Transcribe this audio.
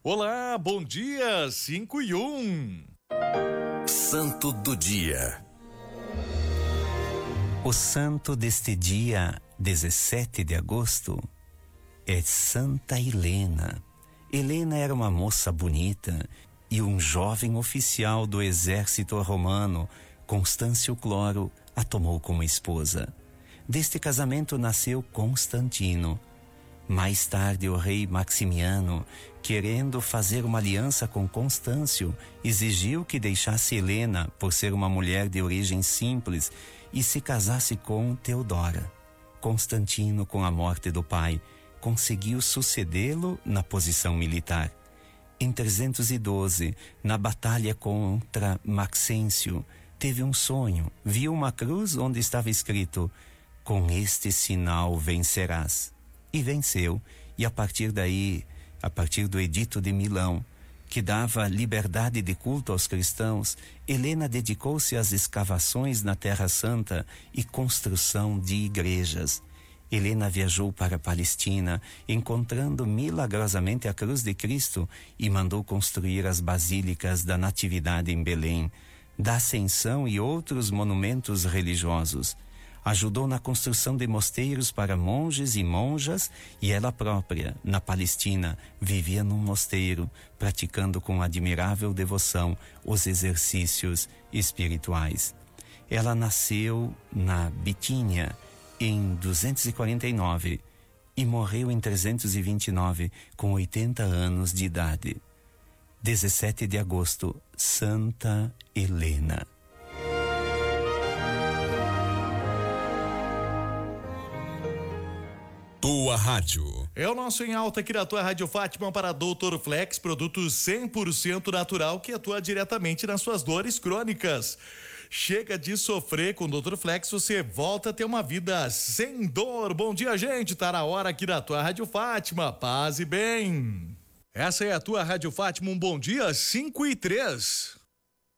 Olá, bom dia, 5:01. Santo do Dia. O santo deste dia, 17 de agosto, é Santa Helena. Helena era uma moça bonita e um jovem oficial do exército romano, Constâncio Cloro, a tomou como esposa. Deste casamento nasceu Constantino. Mais tarde, o rei Maximiano, querendo fazer uma aliança com Constâncio, exigiu que deixasse Helena por ser uma mulher de origem simples e se casasse com Teodora. Constantino, com a morte do pai, conseguiu sucedê-lo na posição militar. Em 312, na batalha contra Maxêncio, teve um sonho, viu uma cruz onde estava escrito: "Com este sinal vencerás." E venceu, e a partir daí, a partir do Edito de Milão, que dava liberdade de culto aos cristãos, Helena dedicou-se às escavações na Terra Santa e construção de igrejas. Helena viajou para a Palestina, encontrando milagrosamente a cruz de Cristo, e mandou construir as basílicas da Natividade em Belém, da Ascensão e outros monumentos religiosos. Ajudou na construção de mosteiros para monges e monjas, e ela própria, na Palestina, vivia num mosteiro, praticando com admirável devoção os exercícios espirituais. Ela nasceu na Bitínia em 249 e morreu em 329 com 80 anos de idade. 17 de agosto, Santa Helena. Tua Rádio. É o nosso Em Alta aqui da tua Rádio Fátima para Doutor Flex, produto 100% natural que atua diretamente nas suas dores crônicas. Chega de sofrer com o Doutor Flex, você volta a ter uma vida sem dor. Bom dia, gente, tá na hora aqui da tua Rádio Fátima, paz e bem. Essa é a tua Rádio Fátima, um bom dia, 5:03.